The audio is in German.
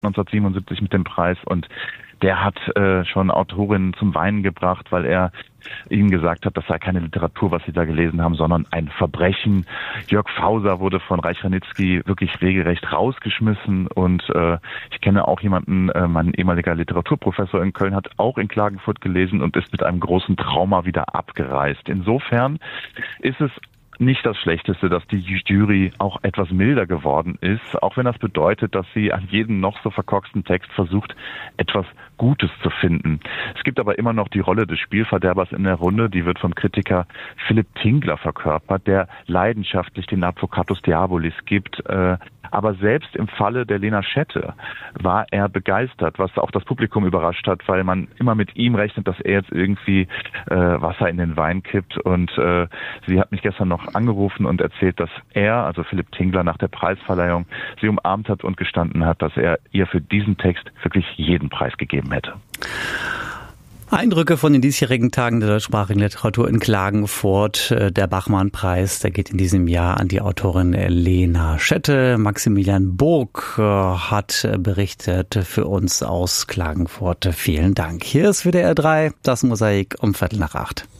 1977 mit dem Preis und der hat schon Autorinnen zum Weinen gebracht, weil er ihnen gesagt hat, das sei keine Literatur, was sie da gelesen haben, sondern ein Verbrechen. Jörg Fauser wurde von Reich Ranitzky wirklich regelrecht rausgeschmissen und ich kenne auch jemanden, mein ehemaliger Literaturprofessor in Köln hat auch in Klagenfurt gelesen und ist mit einem großen Trauma wieder abgereist. Insofern ist es nicht das Schlechteste, dass die Jury auch etwas milder geworden ist, auch wenn das bedeutet, dass sie an jedem noch so verkorksten Text versucht, etwas Gutes zu finden. Es gibt aber immer noch die Rolle des Spielverderbers in der Runde, die wird vom Kritiker Philipp Tingler verkörpert, der leidenschaftlich den Advocatus Diabolis gibt, aber selbst im Falle der Lena Schette war er begeistert, was auch das Publikum überrascht hat, weil man immer mit ihm rechnet, dass er jetzt irgendwie Wasser in den Wein kippt. Und sie hat mich gestern noch angerufen und erzählt, dass er, also Philipp Tingler, nach der Preisverleihung sie umarmt hat und gestanden hat, dass er ihr für diesen Text wirklich jeden Preis gegeben hätte. Eindrücke von den diesjährigen Tagen der deutschsprachigen Literatur in Klagenfurt. Der Bachmann-Preis, der geht in diesem Jahr an die Autorin Lena Schette. Maximilian Burg hat berichtet für uns aus Klagenfurt. Vielen Dank. Hier ist WDR 3, das Mosaik um 7:15.